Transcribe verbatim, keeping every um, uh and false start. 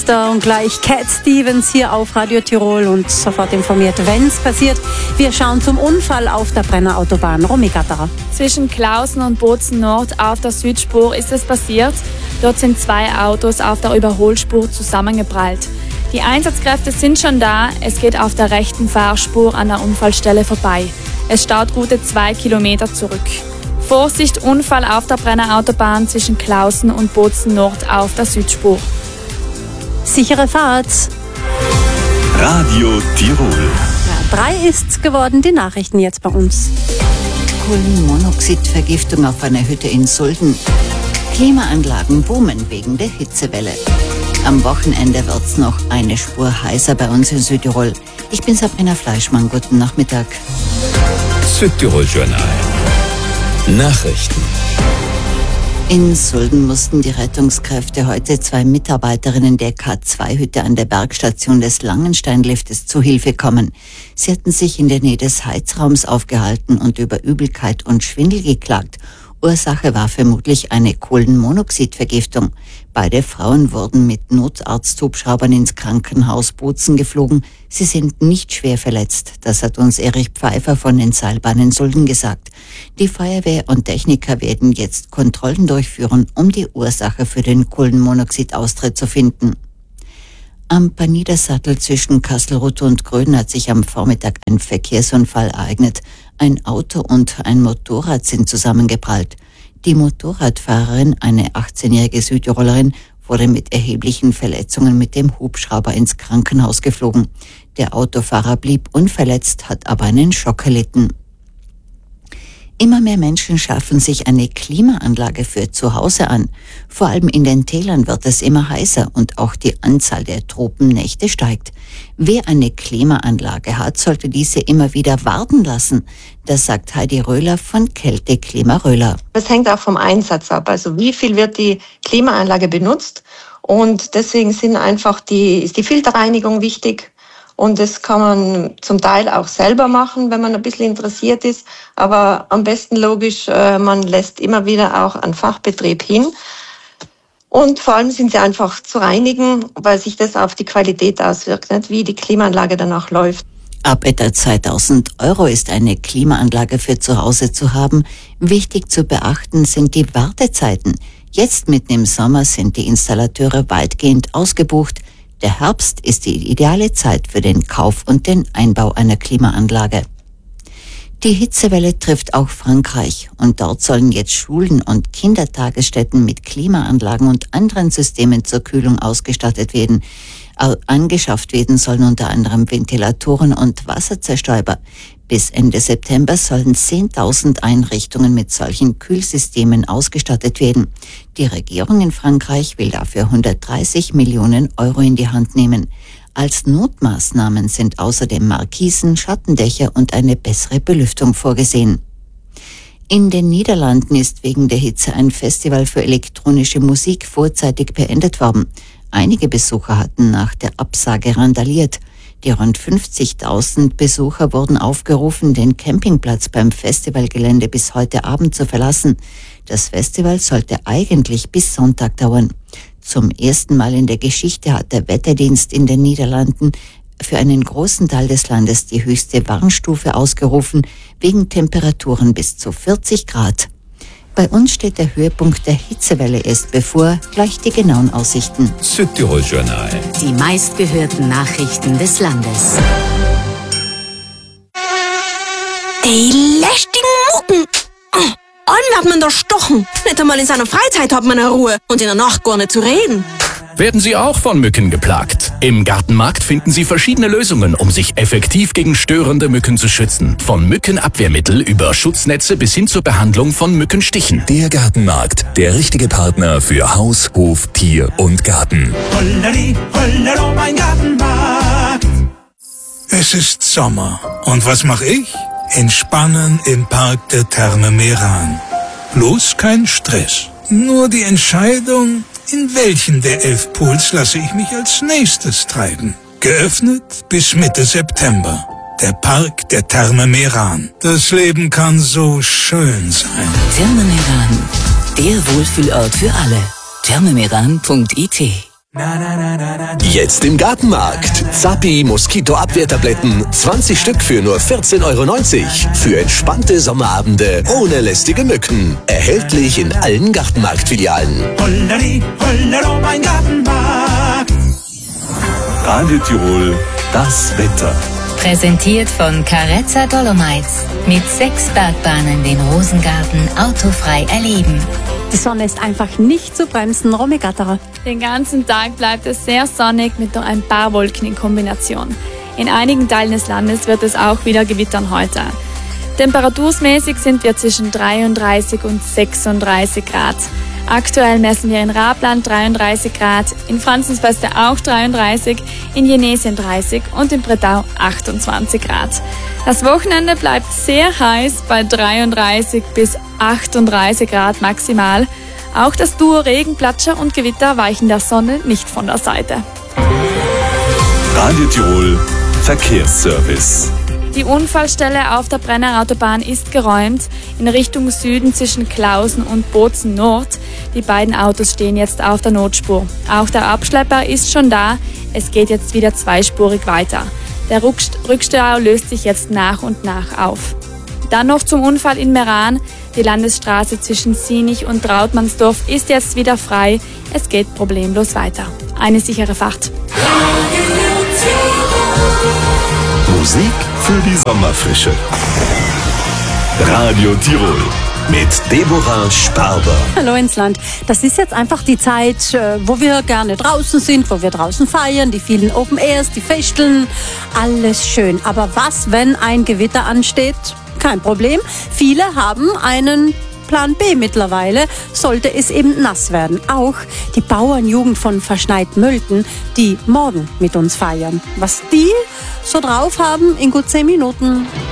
Monster und gleich Cat Stevens hier auf Radio Tirol und sofort informiert, wenn es passiert. Wir schauen zum Unfall auf der Brenner Autobahn. Romy Gatterer. Zwischen Klausen und Bozen Nord auf der Südspur ist es passiert. Dort sind zwei Autos auf der Überholspur zusammengeprallt. Die Einsatzkräfte sind schon da. Es geht auf der rechten Fahrspur an der Unfallstelle vorbei. Es staut gute zwei Kilometer zurück. Vorsicht, Unfall auf der Brenner Autobahn zwischen Klausen und Bozen Nord auf der Südspur. Sichere Fahrt. Radio Tirol. Ja, drei ist's geworden, die Nachrichten jetzt bei uns. Kohlenmonoxidvergiftung auf einer Hütte in Sulden. Klimaanlagen boomen wegen der Hitzewelle. Am Wochenende wird's noch eine Spur heißer bei uns in Südtirol. Ich bin Sabrina Fleischmann, guten Nachmittag. Südtirol Journal. Nachrichten. In Sulden mussten die Rettungskräfte heute zwei Mitarbeiterinnen der K zwei Hütte an der Bergstation des Langensteinliftes zu Hilfe kommen. Sie hatten sich in der Nähe des Heizraums aufgehalten und über Übelkeit und Schwindel geklagt. Ursache war vermutlich eine Kohlenmonoxidvergiftung. Beide Frauen wurden mit Notarzthubschraubern ins Krankenhaus Bozen geflogen. Sie sind nicht schwer verletzt. Das hat uns Erich Pfeiffer von den Seilbahnen Sulden gesagt. Die Feuerwehr und Techniker werden jetzt Kontrollen durchführen, um die Ursache für den Kohlenmonoxidaustritt zu finden. Am Panidersattel zwischen Kastelruth und Gröden hat sich am Vormittag ein Verkehrsunfall ereignet. Ein Auto und ein Motorrad sind zusammengeprallt. Die Motorradfahrerin, eine achtzehnjährige Südtirolerin, wurde mit erheblichen Verletzungen mit dem Hubschrauber ins Krankenhaus geflogen. Der Autofahrer blieb unverletzt, hat aber einen Schock erlitten. Immer mehr Menschen schaffen sich eine Klimaanlage für zu Hause an. Vor allem in den Tälern wird es immer heißer und auch die Anzahl der Tropennächte steigt. Wer eine Klimaanlage hat, sollte diese immer wieder warten lassen. Das sagt Heidi Röhler von Kälte Klima Röhler. Das hängt auch vom Einsatz ab. Also wie viel wird die Klimaanlage benutzt? Und deswegen sind einfach die, ist die Filterreinigung wichtig. Und das kann man zum Teil auch selber machen, wenn man ein bisschen interessiert ist. Aber am besten logisch, man lässt immer wieder auch einen Fachbetrieb hin. Und vor allem sind sie einfach zu reinigen, weil sich das auf die Qualität auswirkt, nicht? Wie die Klimaanlage danach läuft. Ab etwa zweitausend Euro ist eine Klimaanlage für zu Hause zu haben. Wichtig zu beachten sind die Wartezeiten. Jetzt mitten im Sommer sind die Installateure weitgehend ausgebucht. Der Herbst ist die ideale Zeit für den Kauf und den Einbau einer Klimaanlage. Die Hitzewelle trifft auch Frankreich und dort sollen jetzt Schulen und Kindertagesstätten mit Klimaanlagen und anderen Systemen zur Kühlung ausgestattet werden. Angeschafft werden sollen unter anderem Ventilatoren und Wasserzerstäuber. Bis Ende September sollen zehntausend Einrichtungen mit solchen Kühlsystemen ausgestattet werden. Die Regierung in Frankreich will dafür hundertdreißig Millionen Euro in die Hand nehmen. Als Notmaßnahmen sind außerdem Markisen, Schattendächer und eine bessere Belüftung vorgesehen. In den Niederlanden ist wegen der Hitze ein Festival für elektronische Musik vorzeitig beendet worden. Einige Besucher hatten nach der Absage randaliert. Die rund fünfzigtausend Besucher wurden aufgerufen, den Campingplatz beim Festivalgelände bis heute Abend zu verlassen. Das Festival sollte eigentlich bis Sonntag dauern. Zum ersten Mal in der Geschichte hat der Wetterdienst in den Niederlanden für einen großen Teil des Landes die höchste Warnstufe ausgerufen, wegen Temperaturen bis zu vierzig Grad. Bei uns steht der Höhepunkt der Hitzewelle erst bevor, gleich die genauen Aussichten. Südtirol Journal. Die meistgehörten Nachrichten des Landes. Die lästigen Mucken. Allen hat man da stochen. Nicht einmal in seiner Freizeit hat man eine Ruhe und in der Nacht gar nicht zu reden. Werden Sie auch von Mücken geplagt? Im Gartenmarkt finden Sie verschiedene Lösungen, um sich effektiv gegen störende Mücken zu schützen. Von Mückenabwehrmittel über Schutznetze bis hin zur Behandlung von Mückenstichen. Der Gartenmarkt, der richtige Partner für Haus, Hof, Tier und Garten. Holleri, hollero, mein Gartenmarkt. Es ist Sommer. Und was mache ich? Entspannen im Park der Therme Meran. Bloß kein Stress. Nur die Entscheidung, in welchen der elf Pools lasse ich mich als nächstes treiben. Geöffnet bis Mitte September. Der Park der Therme Meran. Das Leben kann so schön sein. Therme Meran, der Wohlfühlort für alle. therme meran punkt I T Jetzt im Gartenmarkt. Zappi Moskitoabwehrtabletten. zwanzig Stück für nur vierzehn Euro neunzig. Für entspannte Sommerabende ohne lästige Mücken. Erhältlich in allen Gartenmarktfilialen. Holleri, hollero, mein Gartenmarkt. Radio Tirol, das Wetter. Präsentiert von Carezza Dolomites. Mit sechs Bergbahnen den Rosengarten autofrei erleben. Die Sonne ist einfach nicht zu bremsen. Romy Gatterer. Den ganzen Tag bleibt es sehr sonnig mit nur ein paar Wolken in Kombination. In einigen Teilen des Landes wird es auch wieder gewittern heute. Temperatursmäßig sind wir zwischen dreiunddreißig und sechsunddreißig Grad. Aktuell messen wir in Rabland dreiunddreißig Grad, in Franzensbeste auch dreiunddreißig, in Jenesien dreißig und in Bretau achtundzwanzig Grad. Das Wochenende bleibt sehr heiß bei dreiunddreißig bis achtunddreißig Grad maximal. Auch das Duo Regenplatscher und Gewitter weichen der Sonne nicht von der Seite. Radio Tirol, Verkehrsservice. Die Unfallstelle auf der Brenner Autobahn ist geräumt, in Richtung Süden zwischen Klausen und Bozen Nord. Die beiden Autos stehen jetzt auf der Notspur. Auch der Abschlepper ist schon da, es geht jetzt wieder zweispurig weiter. Der Rückstau löst sich jetzt nach und nach auf. Dann noch zum Unfall in Meran. Die Landesstraße zwischen Sienich und Trautmannsdorf ist jetzt wieder frei. Es geht problemlos weiter. Eine sichere Fahrt. Musik für die Sommerfrische. Radio Tirol mit Deborah Sparber. Hallo ins Land. Das ist jetzt einfach die Zeit, wo wir gerne draußen sind, wo wir draußen feiern, die vielen Open Airs, die Festeln, alles schön. Aber was, wenn ein Gewitter ansteht? Kein Problem. Viele haben einen Plan B mittlerweile, sollte es eben nass werden. Auch die Bauernjugend von Verschneit-Mölten, die morgen mit uns feiern. Was die so drauf haben in gut zehn Minuten.